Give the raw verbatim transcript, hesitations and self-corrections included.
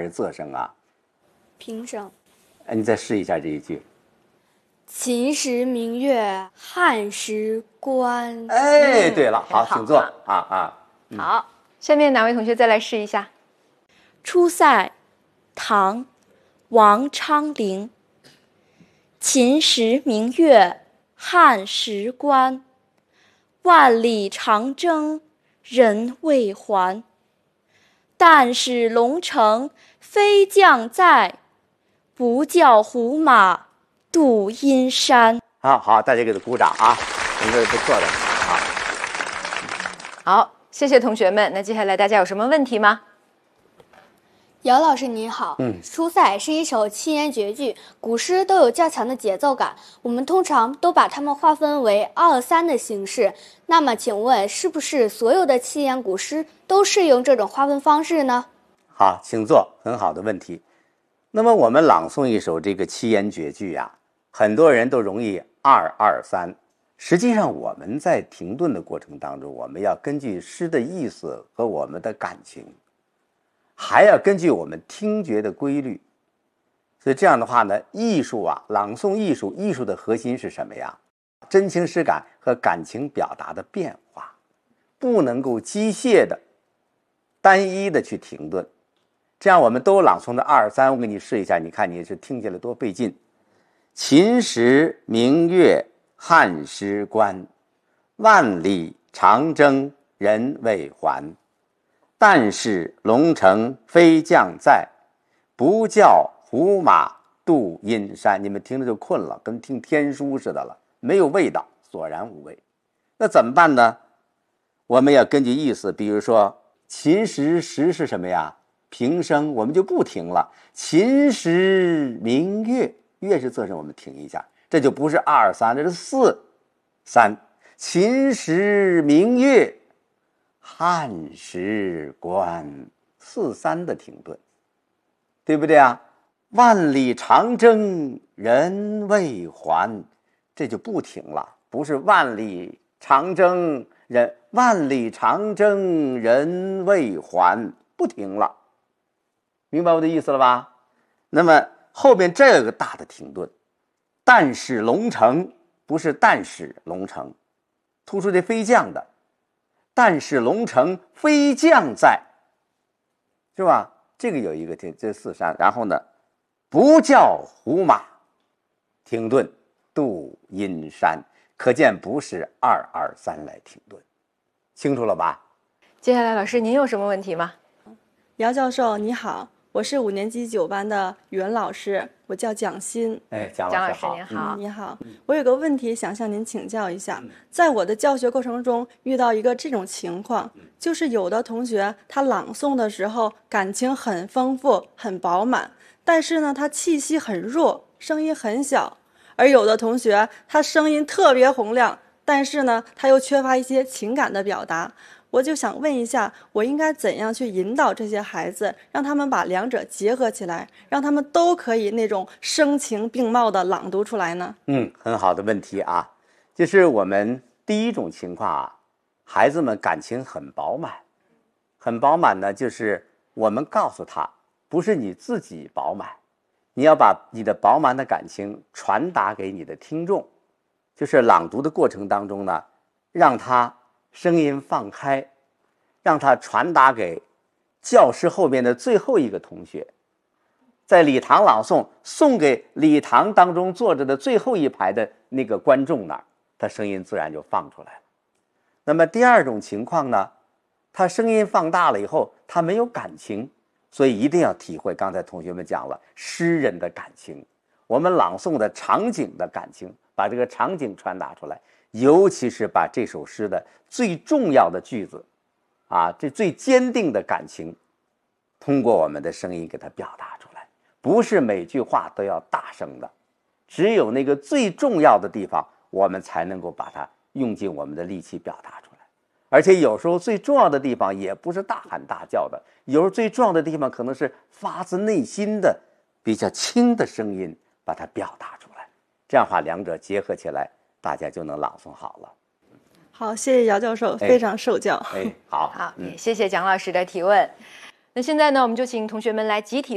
是仄声啊？ 平声。 哎，你再试一下这一句。 秦时明月汉时关。 哎，对了，好， 好请坐啊啊。 嗯、好，下面哪位同学再来试一下？ 出塞，唐，王昌龄。秦时明月汉时关，万里长征人未还。但使龙城飞将在，不教胡马度阴山。 好好，大家给他鼓掌啊，这是不错的啊。 好，谢谢同学们。那接下来大家有什么问题吗？ 姚老师您好， 嗯， 出塞是一首七言绝句，古诗都有较强的节奏感，我们通常都把它们划分为二三的形式。那么，请问是不是所有的七言古诗都适用这种划分方式呢？ 好，请坐，很好的问题。那么我们朗诵一首这个七言绝句啊，很多人都容易二二三。实际上我们在停顿的过程当中，我们要根据诗的意思和我们的感情，还要根据我们听觉的规律。所以这样的话呢，艺术啊，朗诵艺术，艺术的核心是什么呀？真情实感和感情表达的变化，不能够机械的、单一的去停顿。这样我们都朗诵的二三，我给你试一下，你看你是听起来多费劲。秦时明月汉时关，万里长征人未还。但使龙城飞将在，不教胡马度阴山。你们听着就困了，跟听天书似的了，没有味道，索然无味。那怎么办呢？我们要根据意思，比如说秦时时是什么呀？平声，我们就不停了。秦时明月，月是仄声，我们停一下，这就不是二三，这是四三。秦时明月汉时关，四三的停顿，对不对啊？万里长征人未还，这就不停了，不是万里长征人，万里长征人未还，不停了。明白我的意思了吧？那么后边这有个大的停顿，但使龙城，不是但使龙城，突出这飞将的，但使龙城飞将在，是吧？这个有一个停，这四三，然后呢，不教胡马，停顿度阴山，可见不是二二三来停顿，清楚了吧？ 接下来老师您有什么问题吗？ 姚教授你好，我是五年级九班的语文老师，我叫蒋欣。 哎，蒋老师好， 您好、 嗯，你好，我有个问题想向您请教一下。在我的教学过程中遇到一个这种情况，就是有的同学他朗诵的时候感情很丰富很饱满，但是呢他气息很弱，声音很小，而有的同学他声音特别洪亮，但是呢他又缺乏一些情感的表达。我就想问一下，我应该怎样去引导这些孩子，让他们把两者结合起来，让他们都可以那种声情并茂的朗读出来呢？ 嗯，很好的问题啊。就是我们第一种情况啊，孩子们感情很饱满，很饱满呢，就是我们告诉他，不是你自己饱满，你要把你的饱满的感情传达给你的听众。就是朗读的过程当中呢，让他声音放开，让他传达给教室后面的最后一个同学，在礼堂朗诵，送给礼堂当中坐着的最后一排的那个观众那儿，他声音自然就放出来了。那么第二种情况呢，他声音放大了以后，他没有感情，所以一定要体会刚才同学们讲了诗人的感情，我们朗诵的场景的感情，把这个场景传达出来，尤其是把这首诗的最重要的句子啊，这最坚定的感情通过我们的声音给它表达出来。不是每句话都要大声的，只有那个最重要的地方我们才能够把它用尽我们的力气表达出来。而且有时候最重要的地方也不是大喊大叫的，有时候最重要的地方可能是发自内心的比较轻的声音把它表达出来，这样的话两者结合起来，大家就能朗诵好了。 好，谢谢姚教授，非常受教。 哎，好， 好，嗯，谢谢蒋老师的提问。那现在呢，我们就请同学们来集体